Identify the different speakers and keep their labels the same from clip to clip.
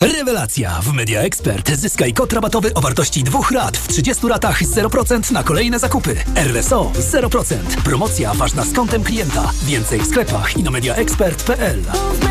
Speaker 1: Rewelacja! W Media Expert zyskaj kod rabatowy o wartości 2 rat w 30 ratach 0% na kolejne zakupy. RSO 0%. Promocja ważna z kontem klienta. Więcej w sklepach i na mediaexpert.pl.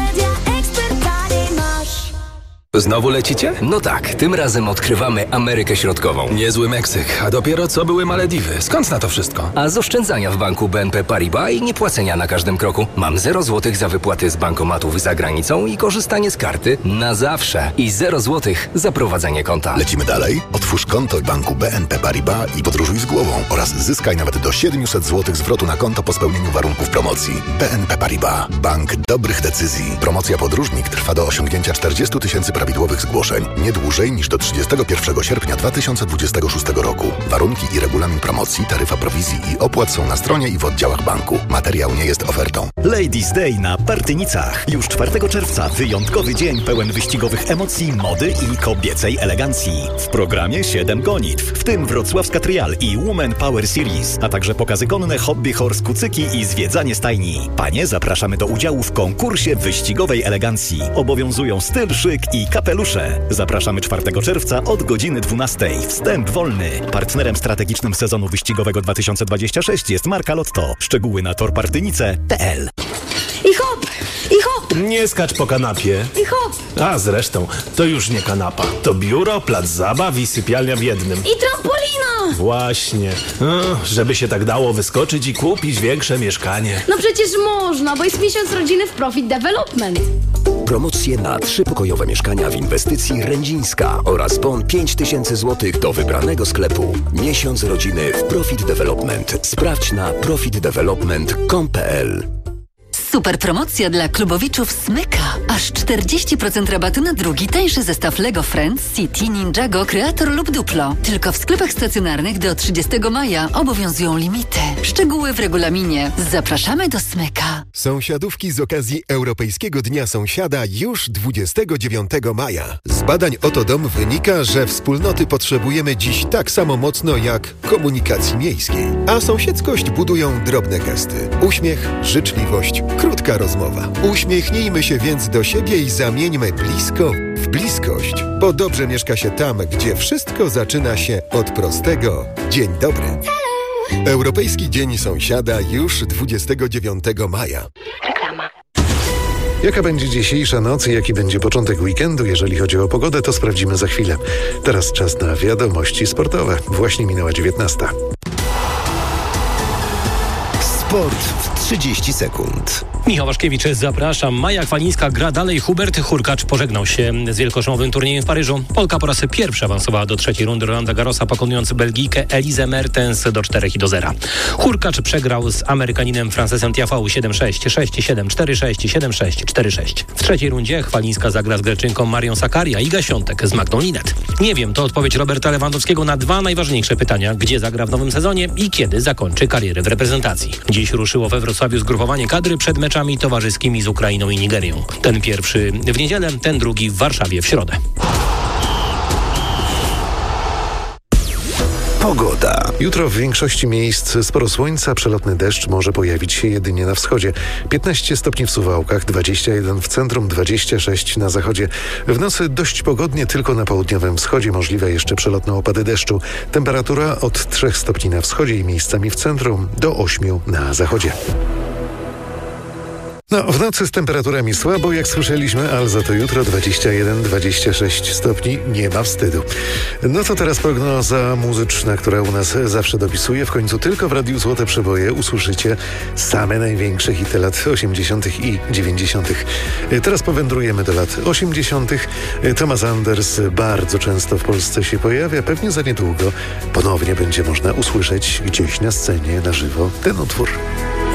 Speaker 2: Znowu lecicie?
Speaker 3: No tak, tym razem odkrywamy Amerykę Środkową.
Speaker 2: Niezły Meksyk, a dopiero co były Malediwy. Skąd na to wszystko?
Speaker 3: A z oszczędzania w banku BNP Paribas i niepłacenia na każdym kroku. Mam 0 złotych za wypłaty z bankomatów za granicą i korzystanie z karty na zawsze. I 0 złotych za prowadzenie konta.
Speaker 4: Lecimy dalej? Otwórz konto w banku BNP Paribas i podróżuj z głową oraz zyskaj nawet do 700 zł zwrotu na konto po spełnieniu warunków promocji. BNP Paribas. Bank dobrych decyzji. Promocja Podróżnik trwa do osiągnięcia 40 000 prawidłowych zgłoszeń. Nie dłużej niż do 31 sierpnia 2026 roku. Warunki i regulamin promocji, taryfa prowizji i opłat są na stronie i w oddziałach banku. Materiał nie jest ofertą.
Speaker 5: Ladies Day na Partynicach. Już 4 czerwca wyjątkowy dzień pełen wyścigowych emocji, mody i kobiecej elegancji. W programie 7 gonitw, w tym wrocławska trial i Woman Power Series, a także pokazy konne, hobby horse kucyki i zwiedzanie stajni. Panie, zapraszamy do udziału w konkursie wyścigowej elegancji. Obowiązują styl, szyk i kapelusze. Zapraszamy 4 czerwca od godziny 12. Wstęp wolny. Partnerem strategicznym sezonu wyścigowego 2026 jest marka Lotto. Szczegóły na torpartynice.pl.
Speaker 6: I hop! I hop!
Speaker 7: Nie skacz po kanapie.
Speaker 6: I hop!
Speaker 7: A zresztą, to już nie kanapa. To biuro, plac zabaw i sypialnia w jednym.
Speaker 6: I trampolina!
Speaker 7: Właśnie. Żeby się tak dało wyskoczyć i kupić większe mieszkanie.
Speaker 6: No przecież można, bo jest miesiąc rodziny w Profit Development.
Speaker 8: Promocje na 3-pokojowe mieszkania w inwestycji Rędzińska oraz bon 5000 zł do wybranego sklepu. Miesiąc rodziny w Profit Development. Sprawdź na profitdevelopment.com.pl.
Speaker 9: Super promocja dla klubowiczów Smyka. Aż 40% rabatu na drugi tańszy zestaw Lego Friends, City, Ninjago, Creator lub Duplo. Tylko w sklepach stacjonarnych do 30 maja obowiązują limity. Szczegóły w regulaminie. Zapraszamy do Smyka.
Speaker 10: Sąsiadówki z okazji Europejskiego Dnia Sąsiada już 29 maja. Z badań Oto Dom wynika, że wspólnoty potrzebujemy dziś tak samo mocno jak komunikacji miejskiej. A sąsiedzkość budują drobne gesty. Uśmiech, życzliwość, krótka rozmowa. Uśmiechnijmy się więc do siebie i zamieńmy blisko w bliskość, bo dobrze mieszka się tam, gdzie wszystko zaczyna się od prostego dzień dobry. Europejski Dzień Sąsiada już 29 maja.
Speaker 6: Reklama.
Speaker 11: Jaka będzie dzisiejsza noc i jaki będzie początek weekendu, jeżeli chodzi o pogodę, to sprawdzimy za chwilę. Teraz czas na wiadomości sportowe. Właśnie minęła 19.
Speaker 8: Sport w 30 sekund.
Speaker 12: Michał Waszkiewicz, zapraszam. Maja Kwalińska gra dalej. Hubert Hurkacz pożegnał się z wielkoszlemowym turniejem w Paryżu. Polka po raz pierwszy awansowała do trzeciej rundy Rolanda Garrosa, pokonując Belgijkę Elizę Mertens do 4-0. Hurkacz przegrał z Amerykaninem Francesem Tiafoe 7-6, 6-7, 4-6, 7-6, 4-6. W trzeciej rundzie Kwalińska zagra z Greczynką Marią Sakaria i Iga Świątek z Magdą Linet. Nie wiem, to odpowiedź Roberta Lewandowskiego na 2 najważniejsze pytania. Gdzie zagra w nowym sezonie i kiedy zakończy karierę w reprezentacji. Dziś ruszyło we Wrocławiu zgrupowanie kadry przed meczami towarzyskimi z Ukrainą i Nigerią. Ten pierwszy w niedzielę, ten drugi w Warszawie w środę.
Speaker 8: Pogoda.
Speaker 11: Jutro w większości miejsc sporo słońca, przelotny deszcz może pojawić się jedynie na wschodzie. 15 stopni w Suwałkach, 21 w centrum, 26 na zachodzie. W nocy dość pogodnie, tylko na południowym wschodzie możliwe jeszcze przelotne opady deszczu. Temperatura od 3 stopni na wschodzie i miejscami w centrum do 8 na zachodzie. No, w nocy z temperaturami słabo, jak słyszeliśmy, ale za to jutro 21-26 stopni, nie ma wstydu. No to teraz prognoza muzyczna, która u nas zawsze dopisuje. W końcu tylko w Radiu Złote Przeboje usłyszycie same największe hity lat 80. i 90. Teraz powędrujemy do lat 80. Thomas Anders bardzo często w Polsce się pojawia. Pewnie za niedługo ponownie będzie można usłyszeć gdzieś na scenie na żywo ten utwór.